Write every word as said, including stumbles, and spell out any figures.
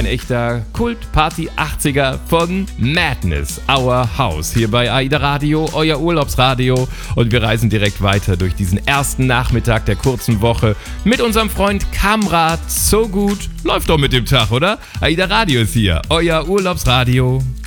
echter Kult-Party-achtziger von Madness, Our House, hier bei AIDA Radio, euer Urlaubsradio. Und wir reisen direkt weiter durch diesen ersten Nachmittag der kurzen Woche mit unserem Freund Kamrat. So gut, läuft doch mit dem Tag, oder? AIDA Radio ist hier, euer Urlaubsradio.